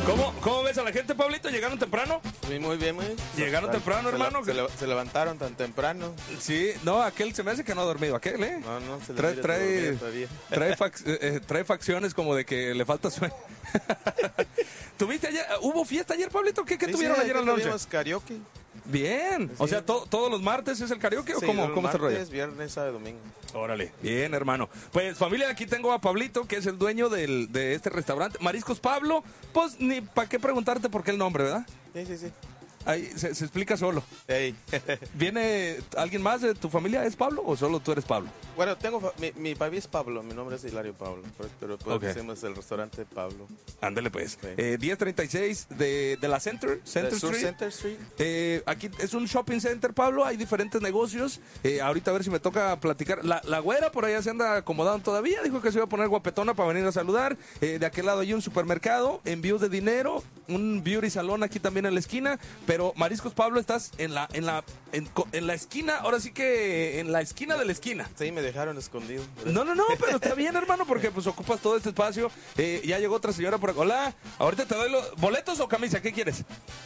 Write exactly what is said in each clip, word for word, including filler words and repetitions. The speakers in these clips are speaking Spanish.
¿Cómo, ¿Cómo ves a la gente, Pablito? ¿Llegaron temprano? Muy, muy bien, muy bien. ¿Llegaron Se- temprano, se, hermano? Se, le- se levantaron tan temprano. Sí, no, aquel se me hace que no ha dormido. Aquel, ¿eh? No, no, se le Trae, mira trae, todavía, todavía. trae, fac- eh, eh, trae facciones como de que le falta sueño. ¿Tuviste ayer? ¿Hubo fiesta ayer, Pablito? ¿Qué, qué Sí, tuvieron sí, ayer a la noche? tuvimos karaoke. Bien. O Sí. sea, to- ¿todos los martes es el karaoke o Sí, cómo, los cómo se rollo? martes, viernes, sábado, domingo. Órale. Bien, hermano. Pues, familia, aquí tengo a Pablito, que es el dueño del, de este restaurante. Mariscos Pablo. Pues, ni para qué preguntarte por qué el nombre, ¿verdad? Sí, sí, sí. Ahí se, se explica solo. Ey. ¿Viene alguien más de tu familia? ¿Es Pablo o solo tú eres Pablo? Bueno, tengo fa- mi, mi papi es Pablo, mi nombre es Hilario Pablo, pero, pero pues Ok. decimos el restaurante Pablo. Ándale, pues. Sí. Eh, diez treinta y seis de, de la Center, Center De Sur Street. Center Street. Eh, aquí es un shopping center, Pablo. Hay diferentes negocios. Eh, ahorita a ver si me toca platicar. La, la güera por allá se anda acomodando todavía. Dijo que se iba a poner guapetona para venir a saludar. Eh, de aquel lado hay un supermercado, envíos de dinero, un beauty salón aquí también en la esquina. Pero Mariscos Pablo, estás en la, en la, en, co- en la esquina. Ahora sí que en la esquina de la esquina. Sí, me dejaron escondido. No, no, no, pero está bien, hermano, porque pues ocupas todo este espacio. Eh, ya llegó otra señora por acá. Hola, ahorita te doy los boletos o camisa, ¿qué quieres?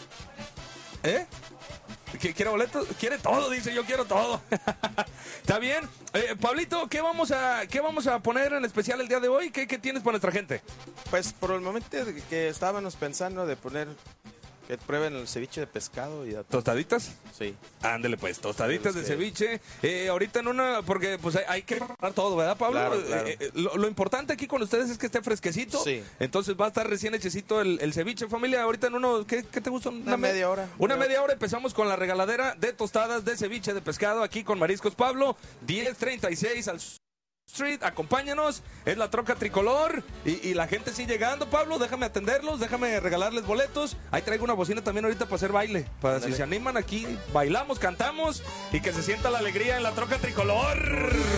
¿Eh? ¿Qui- ¿Quiere boletos? Quiere todo, dice, yo quiero todo. Está bien. Eh, Pablito, ¿qué vamos a qué vamos a poner en especial el día de hoy? ¿Qué, qué tienes para nuestra gente? Pues por el momento de que estábamos pensando de poner que prueben el ceviche de pescado y a ¿Tostaditas? Sí. Ándele pues, tostaditas de Sí. ceviche. Eh, ahorita en una, porque pues hay, hay que preparar todo, ¿verdad, Pablo? Claro, claro. Eh, eh, lo, lo importante aquí con ustedes es que esté fresquecito. Sí. Entonces va a estar recién hechecito el, el ceviche, familia. Ahorita en uno, ¿qué, qué te gusta? Una me- media hora. Una media hora empezamos con la regaladera de tostadas de ceviche de pescado aquí con Mariscos Pablo. diez treinta y seis al Street, acompáñanos, es la troca tricolor y, y la gente sigue llegando, Pablo, déjame atenderlos, déjame regalarles boletos, ahí traigo una bocina también ahorita para hacer baile, para Ándale. si se animan aquí, bailamos, cantamos y que se sienta la alegría en la troca tricolor.